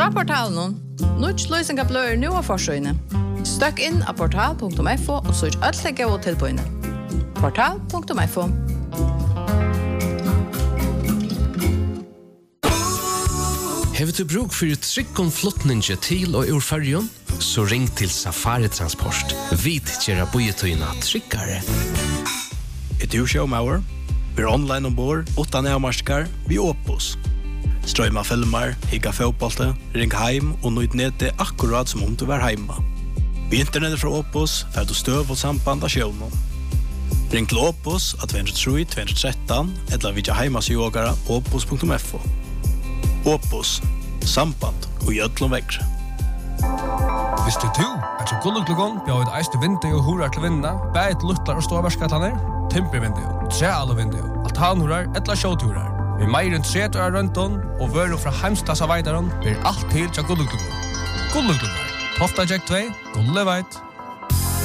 Fra portalen, Nuts løsning av bløyer nå av forsøyene. Støkk inn av portal.fo og søk alle gode tilbøyene. Portal.fo. Har du bruk for tryggom flottninge til og ur fergen? Så ring til Safari Transport. Vi tjerar bøyetøyna tryggare. Du showmauer? Vi online ombord, 8 nærmarskar, vi Opus. Strøyma filmer, higga fotbollte, ring heim og nøyd nede akkurat som om du var heima. Vi internettet fra Opus, fer du støv og samband av sjøvnen. Ring til Opus at 203-213, eller vidja heimasjogara opus.fo. Opus, samband og gjødlom vekre. Visste du at så gulluklugon bjør et eiste vindu og horar til vinna, bæt luttlar og ståverskatlaner, timpervindu, trealvindu, altanhorar, etla sjåturar. Vi meir enn 30 år røntun og vøru fra heimstasa veidaron blir alt til til gulluklugon. Gulluklugon, Tofta Jack 2, Gulleveit.